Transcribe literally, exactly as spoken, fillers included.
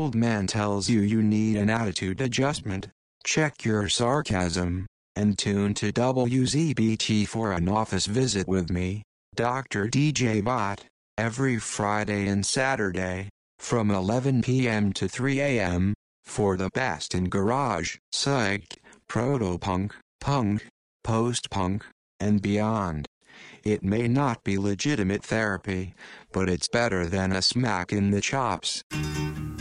old man tells you you need an attitude adjustment, check your sarcasm, and tune to W Z B T for an office visit with me, Doctor D J Bot, every Friday and Saturday, from eleven p m to three a m, for the best in garage, psych, proto-punk, punk, post-punk, and beyond. It may not be legitimate therapy, but it's better than a smack in the chops.